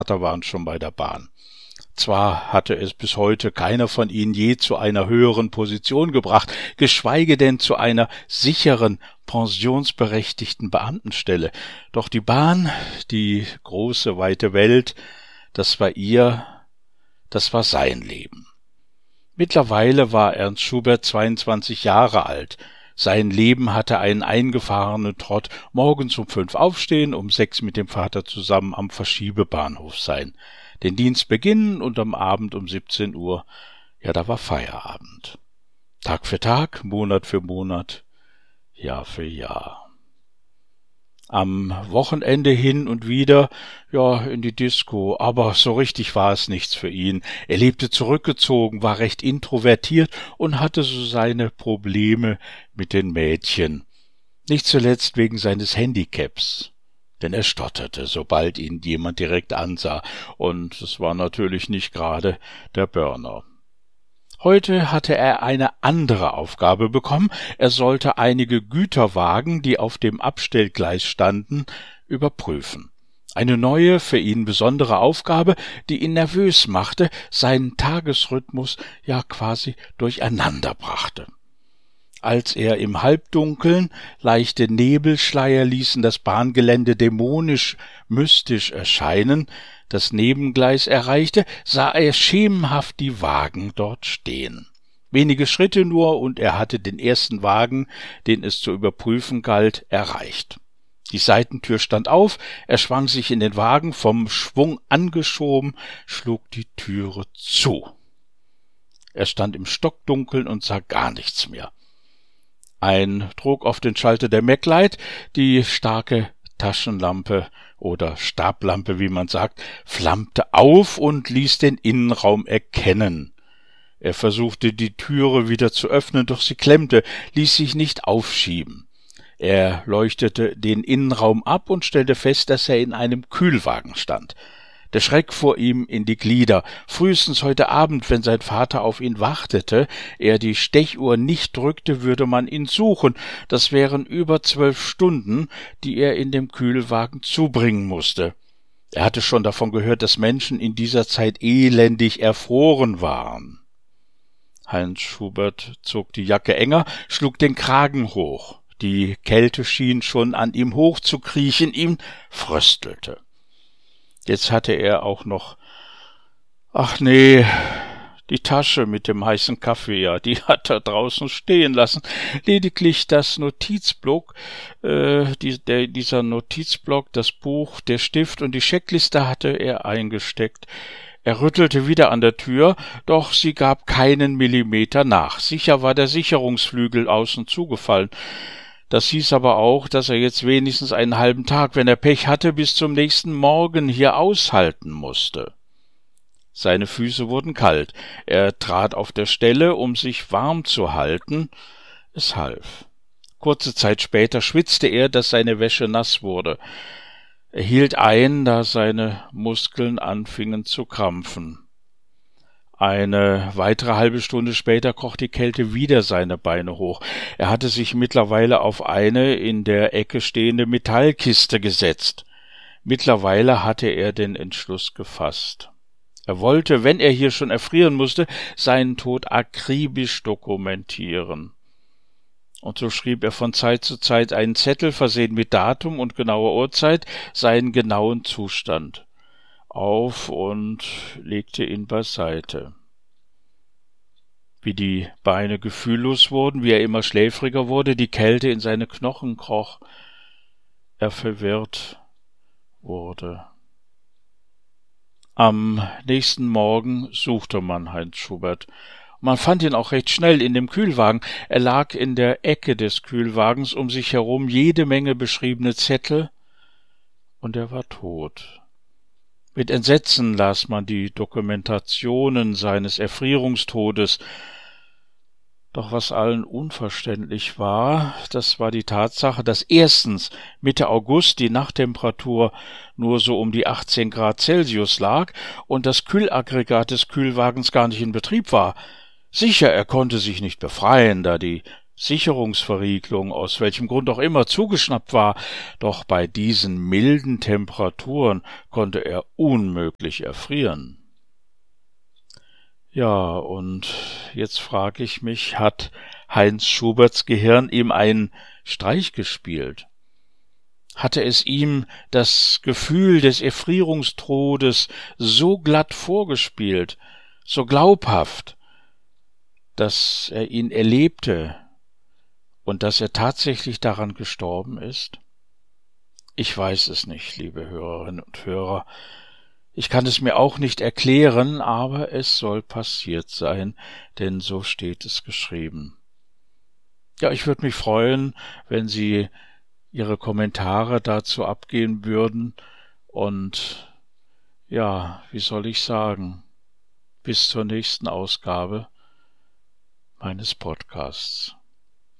Vater waren schon bei der Bahn. Zwar hatte es bis heute keiner von ihnen je zu einer höheren Position gebracht, geschweige denn zu einer sicheren, pensionsberechtigten Beamtenstelle. Doch die Bahn, die große, weite Welt, das war sein Leben. Mittlerweile war Ernst Schubert 22 Jahre alt. Sein Leben hatte einen eingefahrenen Trott: morgens um 5 aufstehen, um 6 mit dem Vater zusammen am Verschiebebahnhof sein, den Dienst beginnen und am Abend um 17 Uhr, da war Feierabend. Tag für Tag, Monat für Monat, Jahr für Jahr. Am Wochenende hin und wieder, in die Disco, aber so richtig war es nichts für ihn. Er lebte zurückgezogen, war recht introvertiert und hatte so seine Probleme mit den Mädchen. Nicht zuletzt wegen seines Handicaps. Denn er stotterte, sobald ihn jemand direkt ansah, und es war natürlich nicht gerade der Burner. Heute hatte er eine andere Aufgabe bekommen. Er sollte einige Güterwagen, die auf dem Abstellgleis standen, überprüfen. Eine neue, für ihn besondere Aufgabe, die ihn nervös machte, seinen Tagesrhythmus quasi durcheinander brachte. Als er im Halbdunkeln, leichte Nebelschleier ließen das Bahngelände dämonisch, mystisch erscheinen, das Nebengleis erreichte, sah er schemenhaft die Wagen dort stehen. Wenige Schritte nur, und er hatte den ersten Wagen, den es zu überprüfen galt, erreicht. Die Seitentür stand auf, er schwang sich in den Wagen, vom Schwung angeschoben, schlug die Türe zu. Er stand im Stockdunkeln und sah gar nichts mehr. Ein Druck auf den Schalter der Maglite, die starke Taschenlampe oder Stablampe, wie man sagt, flammte auf und ließ den Innenraum erkennen. Er versuchte, die Türe wieder zu öffnen, doch sie klemmte, ließ sich nicht aufschieben. Er leuchtete den Innenraum ab und stellte fest, dass er in einem Kühlwagen stand. Der Schreck fuhr ihm in die Glieder. Frühestens heute Abend, wenn sein Vater auf ihn wartete, er die Stechuhr nicht drückte, würde man ihn suchen. Das wären über 12 Stunden, die er in dem Kühlwagen zubringen musste. Er hatte schon davon gehört, dass Menschen in dieser Zeit elendig erfroren waren. Heinz Schubert zog die Jacke enger, schlug den Kragen hoch. Die Kälte schien schon an ihm hochzukriechen, ihm fröstelte. Jetzt hatte er auch noch, die Tasche mit dem heißen Kaffee, die hat er draußen stehen lassen. Lediglich das Notizblock, dieser Notizblock, das Buch, der Stift und die Checkliste hatte er eingesteckt. Er rüttelte wieder an der Tür, doch sie gab keinen Millimeter nach. Sicher war der Sicherungsflügel außen zugefallen. Das hieß aber auch, dass er jetzt wenigstens einen halben Tag, wenn er Pech hatte, bis zum nächsten Morgen hier aushalten musste. Seine Füße wurden kalt. Er trat auf der Stelle, um sich warm zu halten. Es half. Kurze Zeit später schwitzte er, dass seine Wäsche nass wurde. Er hielt ein, da seine Muskeln anfingen zu krampfen. Eine weitere halbe Stunde später kroch die Kälte wieder seine Beine hoch. Er hatte sich mittlerweile auf eine in der Ecke stehende Metallkiste gesetzt. Mittlerweile hatte er den Entschluss gefasst. Er wollte, wenn er hier schon erfrieren musste, seinen Tod akribisch dokumentieren. Und so schrieb er von Zeit zu Zeit einen Zettel, versehen mit Datum und genauer Uhrzeit, seinen genauen Zustand auf und legte ihn beiseite. Wie die Beine gefühllos wurden, wie er immer schläfriger wurde, die Kälte in seine Knochen kroch, er verwirrt wurde. Am nächsten Morgen suchte man Heinz Schubert. Man fand ihn auch recht schnell in dem Kühlwagen. Er lag in der Ecke des Kühlwagens, um sich herum jede Menge beschriebene Zettel, und er war tot. Mit Entsetzen las man die Dokumentationen seines Erfrierungstodes. Doch was allen unverständlich war, das war die Tatsache, dass erstens Mitte August die Nachttemperatur nur so um die 18 Grad Celsius lag und das Kühlaggregat des Kühlwagens gar nicht in Betrieb war. Sicher, er konnte sich nicht befreien, da die Sicherungsverriegelung, aus welchem Grund auch immer, zugeschnappt war, doch bei diesen milden Temperaturen konnte er unmöglich erfrieren. Ja, und jetzt frage ich mich, hat Heinz Schuberts Gehirn ihm einen Streich gespielt? Hatte es ihm das Gefühl des Erfrierungstodes so glatt vorgespielt, so glaubhaft, dass er ihn erlebte und dass er tatsächlich daran gestorben ist? Ich weiß es nicht, liebe Hörerinnen und Hörer. Ich kann es mir auch nicht erklären, aber es soll passiert sein, denn so steht es geschrieben. Ja, ich würde mich freuen, wenn Sie Ihre Kommentare dazu abgeben würden und ja, wie soll ich sagen, bis zur nächsten Ausgabe meines Podcasts.